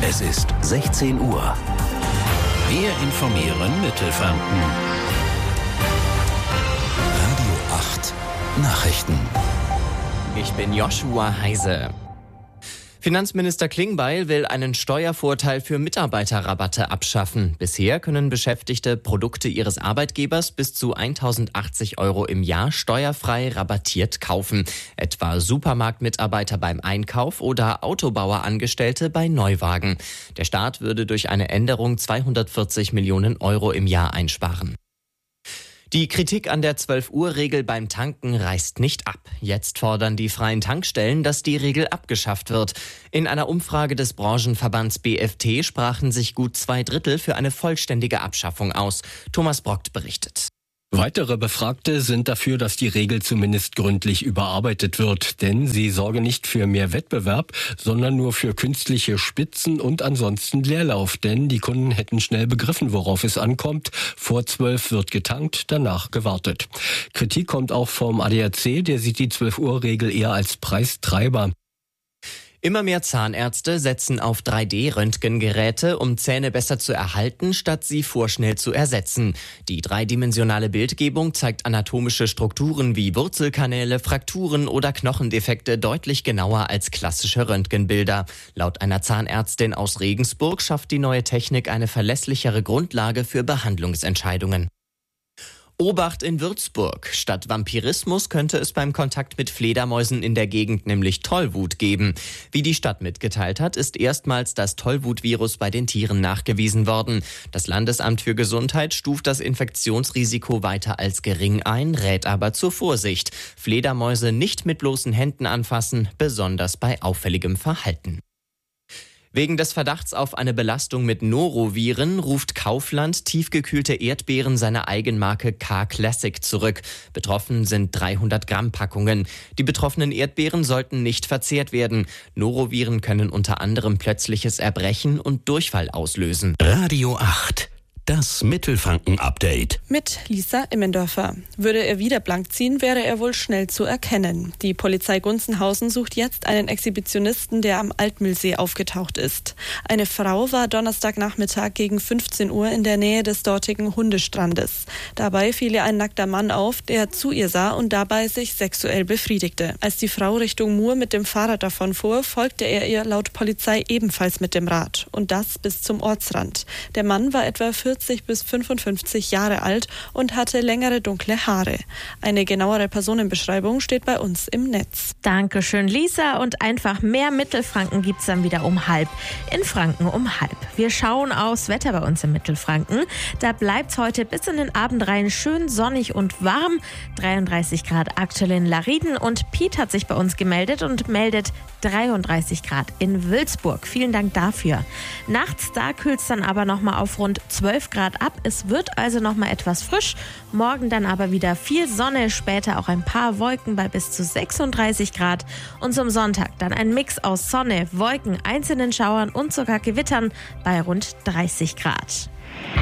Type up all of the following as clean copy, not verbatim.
Es ist 16 Uhr. Wir informieren Mittelfranken. Radio 8 Nachrichten. Ich bin Joshua Heise. Finanzminister Klingbeil will einen Steuervorteil für Mitarbeiterrabatte abschaffen. Bisher können Beschäftigte Produkte ihres Arbeitgebers bis zu 1.080 € im Jahr steuerfrei rabattiert kaufen. Etwa Supermarktmitarbeiter beim Einkauf oder Autobauerangestellte bei Neuwagen. Der Staat würde durch eine Änderung 240 Millionen € im Jahr einsparen. Die Kritik an der 12-Uhr-Regel beim Tanken reißt nicht ab. Jetzt fordern die freien Tankstellen, dass die Regel abgeschafft wird. In einer Umfrage des Branchenverbands BFT sprachen sich gut 2/3 für eine vollständige Abschaffung aus. Thomas Brockt berichtet. Weitere Befragte sind dafür, dass die Regel zumindest gründlich überarbeitet wird, denn sie sorge nicht für mehr Wettbewerb, sondern nur für künstliche Spitzen und ansonsten Leerlauf, denn die Kunden hätten schnell begriffen, worauf es ankommt. Vor 12 wird getankt, danach gewartet. Kritik kommt auch vom ADAC, der sieht die 12-Uhr-Regel eher als Preistreiber. Immer mehr Zahnärzte setzen auf 3D-Röntgengeräte, um Zähne besser zu erhalten, statt sie vorschnell zu ersetzen. Die dreidimensionale Bildgebung zeigt anatomische Strukturen wie Wurzelkanäle, Frakturen oder Knochendefekte deutlich genauer als klassische Röntgenbilder. Laut einer Zahnärztin aus Regensburg schafft die neue Technik eine verlässlichere Grundlage für Behandlungsentscheidungen. Obacht in Würzburg. Statt Vampirismus könnte es beim Kontakt mit Fledermäusen in der Gegend nämlich Tollwut geben. Wie die Stadt mitgeteilt hat, ist erstmals das Tollwutvirus bei den Tieren nachgewiesen worden. Das Landesamt für Gesundheit stuft das Infektionsrisiko weiter als gering ein, rät aber zur Vorsicht. Fledermäuse nicht mit bloßen Händen anfassen, besonders bei auffälligem Verhalten. Wegen des Verdachts auf eine Belastung mit Noroviren ruft Kaufland tiefgekühlte Erdbeeren seiner Eigenmarke K-Classic zurück. Betroffen sind 300 Gramm Packungen. Die betroffenen Erdbeeren sollten nicht verzehrt werden. Noroviren können unter anderem plötzliches Erbrechen und Durchfall auslösen. Radio 8. Das Mittelfranken-Update. Mit Lisa Immendorfer. Würde er wieder blank ziehen, wäre er wohl schnell zu erkennen. Die Polizei Gunzenhausen sucht jetzt einen Exhibitionisten, der am Altmühlsee aufgetaucht ist. Eine Frau war Donnerstagnachmittag gegen 15 Uhr in der Nähe des dortigen Hundestrandes. Dabei fiel ihr ein nackter Mann auf, der zu ihr sah und dabei sich sexuell befriedigte. Als die Frau Richtung Mur mit dem Fahrrad davonfuhr, folgte er ihr laut Polizei ebenfalls mit dem Rad. Und das bis zum Ortsrand. Der Mann war etwa 40 bis 55 Jahre alt und hatte längere dunkle Haare. Eine genauere Personenbeschreibung steht bei uns im Netz. Dankeschön, Lisa. Und einfach mehr Mittelfranken gibt's dann wieder um 1:30. In Franken um 1:30. Wir schauen aufs Wetter bei uns im Mittelfranken. Da bleibt's heute bis in den Abend rein schön sonnig und warm. 33 Grad aktuell in Lariden und Piet hat sich bei uns gemeldet und meldet 33 Grad in Wilsburg. Vielen Dank dafür. Nachts, da kühlt's dann aber nochmal auf rund 12 Grad ab. Es wird also nochmal etwas frisch. Morgen dann aber wieder viel Sonne, später auch ein paar Wolken bei bis zu 36 Grad. Und zum Sonntag dann ein Mix aus Sonne, Wolken, einzelnen Schauern und sogar Gewittern bei rund 30 Grad.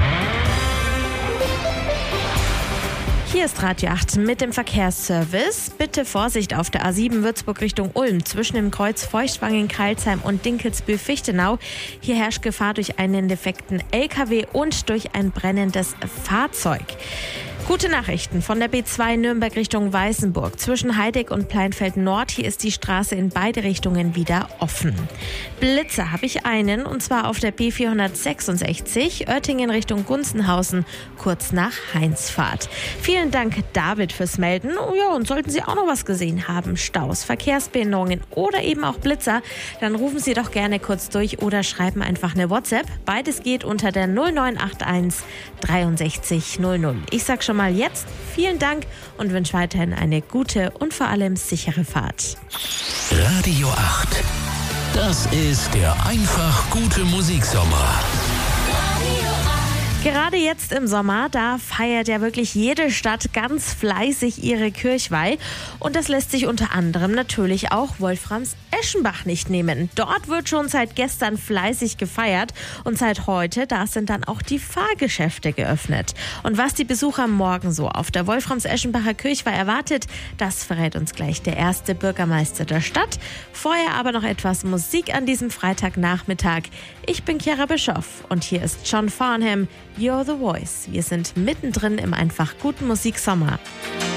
Hier ist Radio 8 mit dem Verkehrsservice. Bitte Vorsicht auf der A7 Würzburg Richtung Ulm zwischen dem Kreuz Feuchtwangen-Karlsheim und Dinkelsbühl-Fichtenau. Hier herrscht Gefahr durch einen defekten LKW und durch ein brennendes Fahrzeug. Gute Nachrichten von der B2 Nürnberg Richtung Weißenburg. Zwischen Heideck und Pleinfeld Nord, hier ist die Straße in beide Richtungen wieder offen. Blitzer habe ich einen, und zwar auf der B466, Oettingen Richtung Gunzenhausen, kurz nach Heinzfahrt. Vielen Dank, David, fürs Melden. Oh ja, und sollten Sie auch noch was gesehen haben, Staus, Verkehrsbehinderungen oder eben auch Blitzer, dann rufen Sie doch gerne kurz durch oder schreiben einfach eine WhatsApp. Beides geht unter der 0981 63 00. Ich sag schon mal jetzt vielen Dank und wünsche weiterhin eine gute und vor allem sichere Fahrt. Radio 8. Das ist der einfach gute Musiksommer. Gerade jetzt im Sommer, da feiert ja wirklich jede Stadt ganz fleißig ihre Kirchweih. Und das lässt sich unter anderem natürlich auch Wolframs-Eschenbach nicht nehmen. Dort wird schon seit gestern fleißig gefeiert und seit heute, da sind dann auch die Fahrgeschäfte geöffnet. Und was die Besucher morgen so auf der Wolframs-Eschenbacher Kirchweih erwartet, das verrät uns gleich der erste Bürgermeister der Stadt. Vorher aber noch etwas Musik an diesem Freitagnachmittag. Ich bin Chiara Bischoff und hier ist John Farnham, You're the Voice. Wir sind mittendrin im einfach guten Musiksommer.